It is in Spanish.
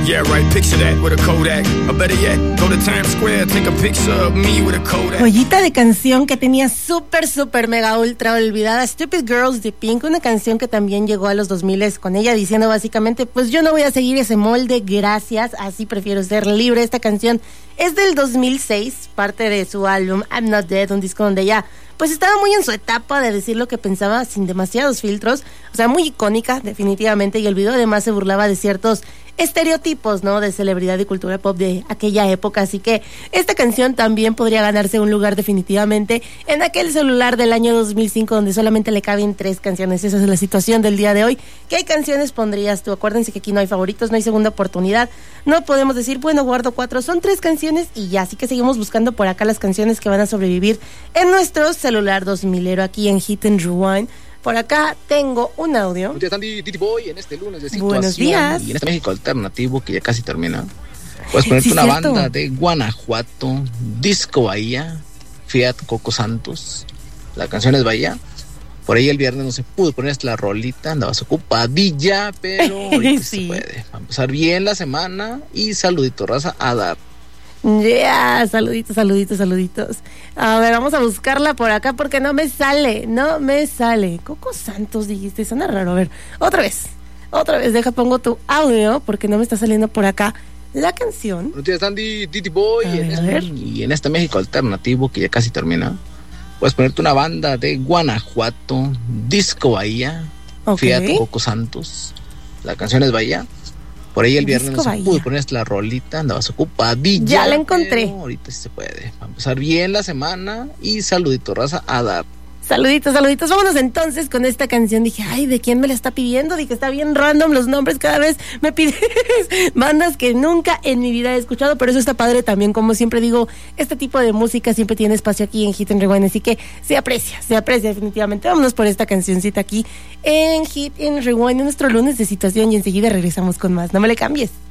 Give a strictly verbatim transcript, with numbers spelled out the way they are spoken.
Yeah, right, picture that with a Kodak. Or better yet, go to Times Square, take a picture of me with a Kodak. Joyita de canción que tenía súper, súper, mega, ultra olvidada. Stupid Girls de Pink, una canción que también llegó a los dos mil con ella diciendo básicamente, pues yo no voy a seguir ese molde, gracias, así prefiero ser libre. Esta canción es del dos mil seis, parte de su álbum I'm Not Dead, un disco donde ella pues estaba muy en su etapa de decir lo que pensaba sin demasiados filtros, o sea, muy icónica definitivamente, y el video además se burlaba de ciertos estereotipos, ¿no?, de celebridad y cultura pop de aquella época, así que esta canción también podría ganarse un lugar definitivamente en aquel celular del año dos mil cinco donde solamente le caben tres canciones. Esa es la situación del día de hoy. ¿Qué canciones pondrías tú? Acuérdense que aquí no hay favoritos, no hay segunda oportunidad, no podemos decir, bueno, guardo cuatro, son tres canciones y ya, así que seguimos buscando por acá las canciones que van a sobrevivir en nuestro celular dos milero aquí en Hit and Rewind. Por acá tengo un audio. Buenos días, Andy, Titi Boy, en este lunes de situación. Buenos días. Y en este México alternativo que ya casi termina. Puedes ponerte sí, una cierto. Banda de Guanajuato, Disco Bahía, Fiat Coco Santos. La canción es Bahía. Por ahí el viernes no se pudo poner la rolita, andabas ocupadilla, pero ahorita sí se puede. Va a empezar bien la semana y saludito, raza, a dar. Ya, yeah, saluditos, saluditos, saluditos. A ver, vamos a buscarla por acá porque no me sale, no me sale. Coco Santos dijiste, suena raro. A ver, otra vez, otra vez, deja, pongo tu audio porque no me está saliendo por acá la canción. Buenos días, Andy, Titi Boy, a en ver, este, a ver. Y en este México alternativo que ya casi termina. Puedes ponerte una banda de Guanajuato, Disco Bahía, okay. Fiat Coco Santos. La canción es Bahía. Por ahí el viernes no se Bahía. Pudo poner la rolita, andabas ocupadilla. Ya la encontré. Ahorita sí se puede. Va a empezar bien la semana y saludito, raza, a dar. Saluditos, saluditos. Vámonos entonces con esta canción. Dije, ay, ¿de quién me la está pidiendo? Dije, está bien random los nombres. Cada vez me pides bandas que nunca en mi vida he escuchado, pero eso está padre también. Como siempre digo, este tipo de música siempre tiene espacio aquí en Hit and Rewind, así que se aprecia, se aprecia definitivamente. Vámonos por esta cancioncita aquí en Hit and Rewind, en nuestro lunes de situación, y enseguida regresamos con más. No me le cambies.